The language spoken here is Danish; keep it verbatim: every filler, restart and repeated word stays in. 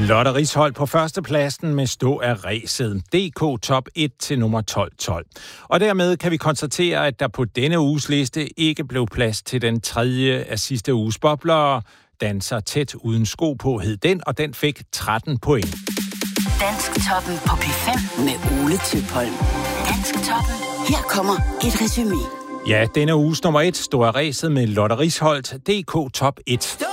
Lotte Risholt på førstepladsen med Stå af ræset. D K top et til nummer tolv tolv. Og dermed kan vi konstatere, at der på denne uges liste ikke blev plads til den tredje af sidste uges bobler. Danser tæt uden sko på hed den, og den fik tretten point. Dansktoppen på P fem med Ole Tøpholm. Dansktoppen. Her kommer et resumé. Ja, denne uges nummer et står af ræset med Lotte Risholt. D K top et.